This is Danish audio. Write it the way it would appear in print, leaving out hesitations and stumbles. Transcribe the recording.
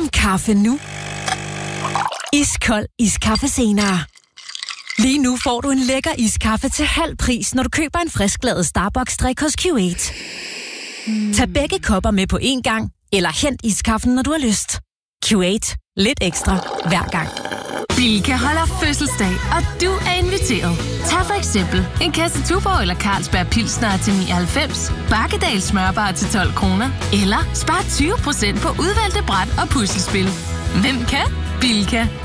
kaffe nu. Iskold iskaffe senere. Lige nu får du en lækker iskaffe til halv pris, når du køber en frisklavet Starbucks-drik hos Q8. Tag begge kopper med på én gang, eller hent iskaffen, når du har lyst. Q8. Lidt ekstra hver gang. Bilka holder fødselsdag, og du er inviteret. Tag for eksempel en kasse Tuborg eller Carlsberg Pilsner til 99, Bakkedal smørbar til 12 kroner, eller spar 20% på udvalgte bræt og puslespil. Hvem kan? Bilka.